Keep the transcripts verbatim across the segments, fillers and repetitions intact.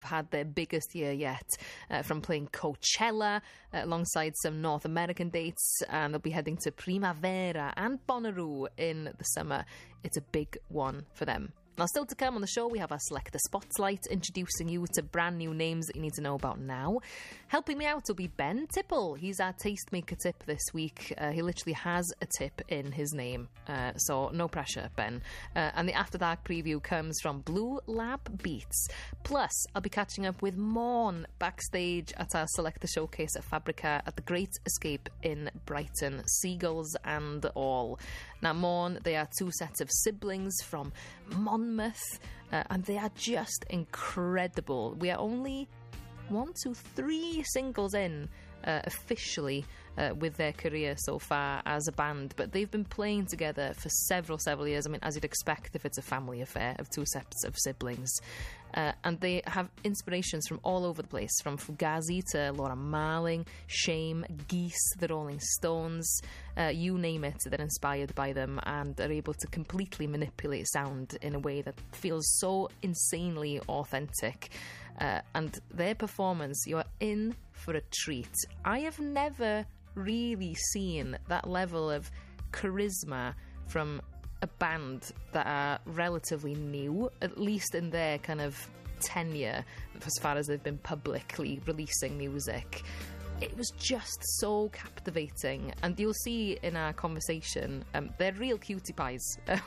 had their biggest year yet, uh, from playing Coachella uh, alongside some North American dates, and they'll be heading to Primavera and Bonnaroo in the summer. It's a big one for them. Now, still to come on the show, we have our Selector Spotlight, introducing you to brand new names that you need to know about now. Helping me out will be Ben Tipple. He's our Tastemaker tip this week. Uh, he literally has a tip in his name, uh, so no pressure, Ben. Uh, and the After Dark preview comes from Blue Lab Beats. Plus, I'll be catching up with Morn backstage at our Selector Showcase at Fabrica at the Great Escape in Brighton. Seagulls and all. Now, Morn, they are two sets of siblings from Monmouth, uh, and they are just incredible. We are only one, two, three singles in uh, officially uh, with their career so far as a band, but they've been playing together for several, several years. I mean, as you'd expect if it's a family affair of two sets of siblings. Uh, and they have inspirations from all over the place, from Fugazi to Laura Marling, Shame, Geese, the Rolling Stones, uh, you name it, they're inspired by them and are able to completely manipulate sound in a way that feels so insanely authentic. Uh, and their performance, you're in for a treat. I have never really seen that level of charisma from a band that are relatively new, at least in their kind of tenure, as far as they've been publicly releasing music. It was just so captivating, and you'll see in our conversation, um, they're real cutie pies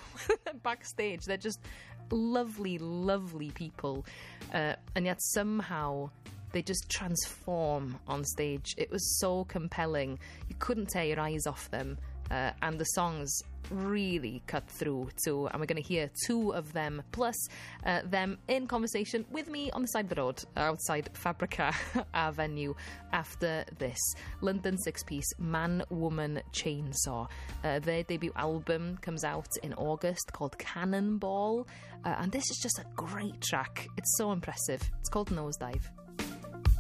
backstage. They're just lovely, lovely people, uh, and yet somehow they just transform on stage. It was so compelling. You couldn't tear your eyes off them. Uh, and the songs really cut through too, and we're going to hear two of them plus uh, them in conversation with me on the side of the road outside Fabrica, our venue, after this. London six-piece Man Woman Chainsaw. Uh, their debut album comes out in August called Cannonball, uh, and this is just a great track. It's so impressive. It's called Nosedive.